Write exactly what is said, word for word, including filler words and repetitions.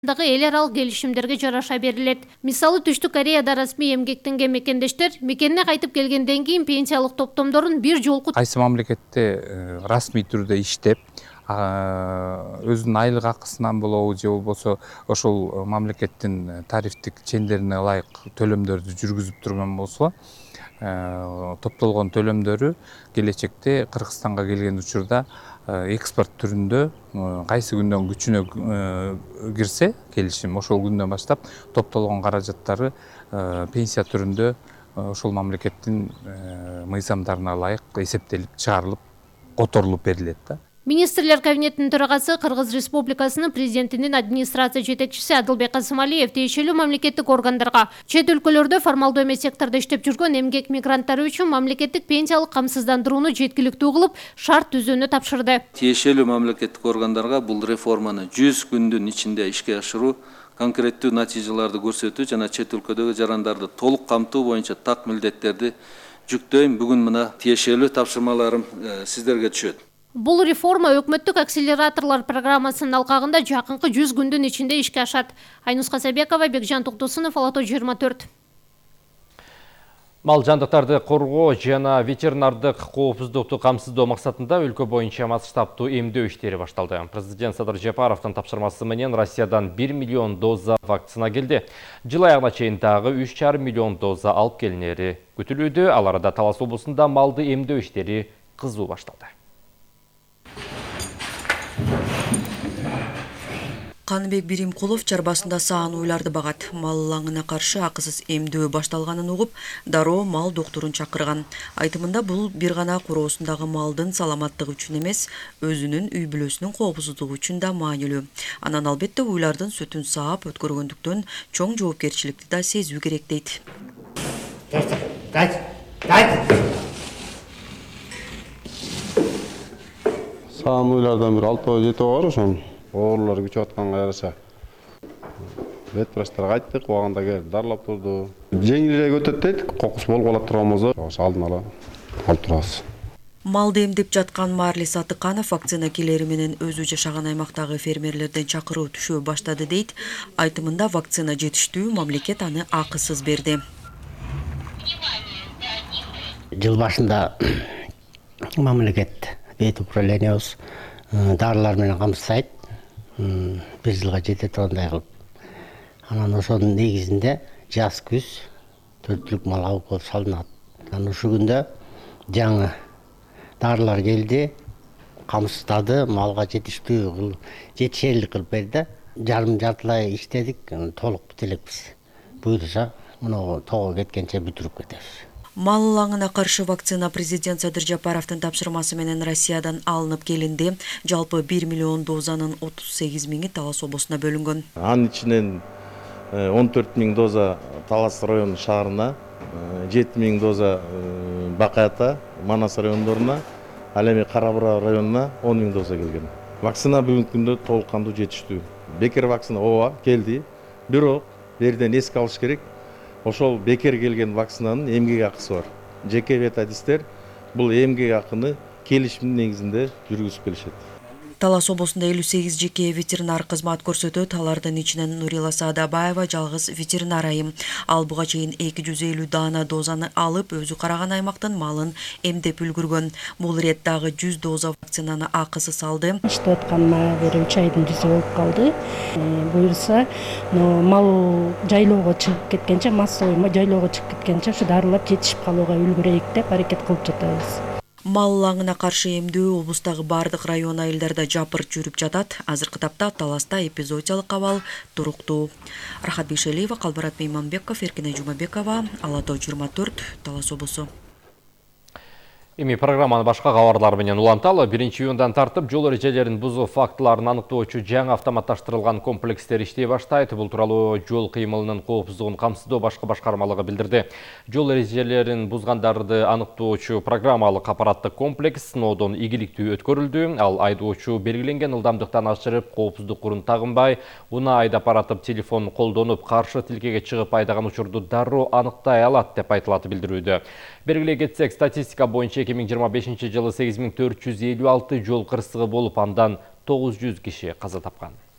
дагы эл аралык келишимдерге жараша берилет. Мисалы Түштүк Кореяда расмий эмгектенген мекендештер мекенине кайтып келгенден кийин пенсиялык топтомдорун бир жолку кайсы мамлекетте расмий түрдө иштеп, өзүнүн айлык акысынан болобу же болбосо ошол мамлекеттин тарифтик чендерине ылайык төлөмдөрдү жүргүзүп турган болсо, топтолгон төлөмдөрү келечекте Кыргызстанга келген учурда экспорт түрүндө кайсы күндөн күчүнө кирсе келишим, ошол күндөн баштап топтолгон каражаттары пенсия түрүндө ошол мамлекеттин мыйзамдарына ылайык эсептелип чыгарылып, которулуп берилет да. Министрлер кабинетинин төрагасы Кыргыз Республикасынын президентинин администрация жетекчиси Адылбек Касымалиев тиешелүү мамлекеттик органдарга чет өлкөлөрдө формалдуу эмес сектордо иштеп жүргөн эмгек мигранттары үчүн мамлекеттик пенсиялык камсыздандырууну жеткиликтүү кылып, шарт түзүүнү тапшырды. Тиешелүү мамлекеттик органдарга бул реформаны жүз күндүн ичинде ишке ашыруу, конкреттүү натыйжаларды көрсөтүү жана чет өлкөдөгү жарандарды толук камтуу боюнча так милдеттерди жүктөйм. Бүгүн мына тиешелүү тапшырмаларым сиздерге түшөт. Бул реформа өкмөттүк акселераторлор программасынын алкагында жакынкы жүз күндүн ичинде ишке ашат. Айнус Касабекова, Бекжан Токтосунов, Алатоо жыйырма төрт. Мал жандыктарды коргоо жана ветеринардык коопсуздукту камсыздоо максатында өлкө боюнча масштабтуу эмдөө иштери башталды. Президент Садыр Жапаровдун тапшырмасы менен Россиядан бир миллион доза вакцина келди. Жыл аягына чейин дагы үч жарым миллион доза алып келинери күтүлүүдө. Ал арада Талас облусунда малды эмдөө иштери кызуу башталды. Каныбек Биримкулов чарбасында саан уйларды багат. Маллаңына каршы акысыз эмдөө башталганын угуп, дароо мал доктурун чакырган. Айтымында бул бир гана куроосундагы малдын саламаттыгы үчүн эмес, өзүнүн үй бүлөсүнүн коопсуздугу үчүн да маанилүү. Анан албетте уйлардын сүтүн саап өткөргөндүктөн чоң жоопкерчиликти да сезүү керек дейт. Саан уйлардан бир алты жети бар ошон. Оорулар күчөп атканга жараша вет врачтарга айттык, убагында келип дарылап турду. Жеңилирээк өтөт дейт, кокус болуп калат турган болсо, ошо алдын ала алып турабыз. Малды эмдеп жаткан Марлис Атыканов вакцина келери менен өзү жашаган аймактагы фермерлерден чакыруу түшө баштады дейт. Айтымында вакцина жетиштүү, мамлекет аны акысыз берди. Жыл башында мамлекет бет управлениябыз дарылар менен камсыздайт. Бир жылга жете тургандай кылып. Анан ошонун негизинде жаз күз төрттүлүк малга укол салынат. Анан ушул күндө жаңы дарылар келди, камсыздады, малга жетиштүү кылып, жетишерлик кылып берди. Жарым жартылай иштедик, толук бүтө элекпиз. Буюрса, мына тоого кеткенче бүтүрүп кетебиз. Маллаңына каршы вакцина президент Садыр Жапаровдун тапшырмасы менен Россиядан алынып келинди. Жалпы бир миллион дозанын отуз сегиз миңи Талас облусуна бөлүнгөн. Анын ичинен он төрт миң доза Талас район шаарына, жети миң доза Бакаята, Манас райондоруна, ал эми Кара Бура районуна он миң доза келген. Вакцина бүгүнкү күндө толук кандуу жетиштүү. Бекер вакцина ооба келди, бирок берден эске алыш керек. Ошол бекер келген вакцинанын эмгек акысы бар. Жеке ветадистер бул эмгек акыны келишимдин негизинде жүргүзүп келишет. Талас облусунда элүү сегиз жеке ветеринар кызмат көрсөтөт. Алардын ичинен Нурила Саадабаева жалгыз ветеринар айым. Ал буга чейин эки жүз элүү даана дозаны алып, өзү караган аймактын малын эмдеп үлгүргөн. Бул ирет дагы жүз доза вакцинаны акысыз алды. Иштеп атканыма бир үч айдын жүзү болуп калды. Буюрса, мал жайлоого чыгып кеткенче, массовый жайлоого чыгып кеткенче ушу дарылар жетишип калууга үлгүрөйүк деп аракет кылып жатабыз. Маллаңына каршы эмдөө облустагы бардык район айылдарда жапырт жүрүп жатат. Азыркы тапта Таласта эпизоотиялык абал туруктуу. Рахат Бишелиева, Калбарат Мейманбеков, Эркине Жумабекова, Алатоо жыйырма төрт, Талас облусу. Эми программаны башка кабарлар менен уланталы. Биринчи июндан тартып жол эрежелерин бузуу фактыларын аныктоочу жаңы автоматташтырылган комплекстер иштей баштайт. Бул тууралуу жол кыймылынын коопсуздугун камсыздоо башкы башкармалыгы билдирди. Жол эрежелерин бузгандарды аныктоочу программалык аппараттык комплекс сыноодон ийгиликтүү өткөрүлдү. Ал айдоочу белгиленген ылдамдыктан ашырып, коопсуздук курун тагынбай, унаа айдап баратып телефон колдонуп, каршы тилкеге чыгып айдаган учурду дароо аныктай алат деп айтылат билдирүүдө. Белгилей кетсек, статистика боюнча эки миң жыйырма бешинчи жылы сегиз миң төрт жүз элүү алты жол кырсыгы болуп, андан тогуз жүз киши каза тапкан.